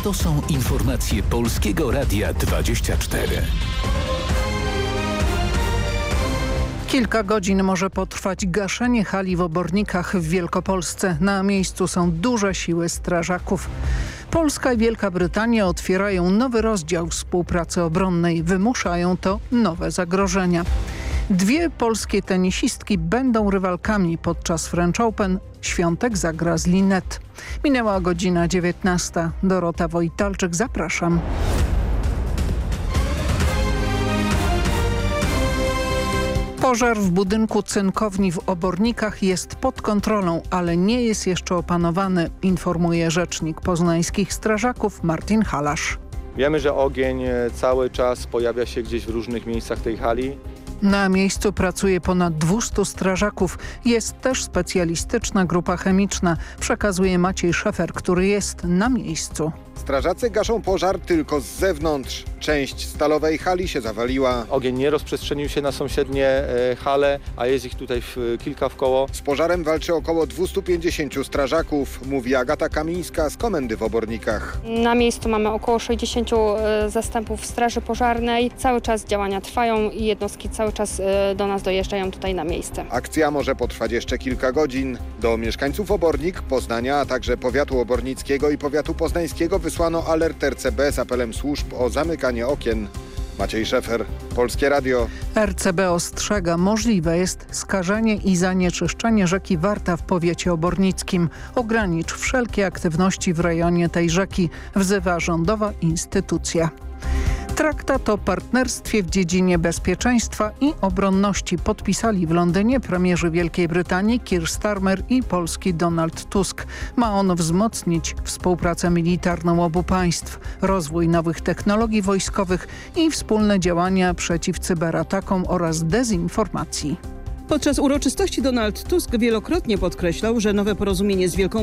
To są informacje Polskiego Radia 24. Kilka godzin może potrwać gaszenie hali w Obornikach w Wielkopolsce. Na miejscu są duże siły strażaków. Polska i Wielka Brytania otwierają nowy rozdział współpracy obronnej. Wymuszają to nowe zagrożenia. Dwie polskie tenisistki będą rywalkami podczas French Open. Świątek zagra z Linette. Minęła godzina 19. Dorota Wojtalczyk, zapraszam. Pożar w budynku cynkowni w Obornikach jest pod kontrolą, ale nie jest jeszcze opanowany, informuje rzecznik poznańskich strażaków Martin Halasz. Wiemy, że ogień cały czas pojawia się gdzieś w różnych miejscach tej hali. Na miejscu pracuje ponad 200 strażaków. Jest też specjalistyczna grupa chemiczna, przekazuje Maciej Szefer, który jest na miejscu. Strażacy gaszą pożar tylko z zewnątrz. Część stalowej hali się zawaliła. Ogień nie rozprzestrzenił się na sąsiednie hale, a jest ich tutaj kilka wkoło. Z pożarem walczy około 250 strażaków, mówi Agata Kamińska z komendy w Obornikach. Na miejscu mamy około 60 zastępów straży pożarnej. Cały czas działania trwają i jednostki cały czas do nas dojeżdżają tutaj na miejsce. Akcja może potrwać jeszcze kilka godzin. Do mieszkańców Obornik, Poznania, a także powiatu obornickiego i powiatu poznańskiego wysłano alert RCB z apelem służb o zamykanie okien. Maciej Szefer, Polskie Radio. RCB ostrzega, możliwe jest skażenie i zanieczyszczenie rzeki Warta w powiecie obornickim. Ogranicz wszelkie aktywności w rejonie tej rzeki, wzywa rządowa instytucja. Traktat o partnerstwie w dziedzinie bezpieczeństwa i obronności podpisali w Londynie premierzy Wielkiej Brytanii Keir Starmer i Polski Donald Tusk. Ma on wzmocnić współpracę militarną obu państw, rozwój nowych technologii wojskowych i wspólne działania przeciw cyberatakom oraz dezinformacji. Podczas uroczystości Donald Tusk wielokrotnie podkreślał, że nowe porozumienie z Wielką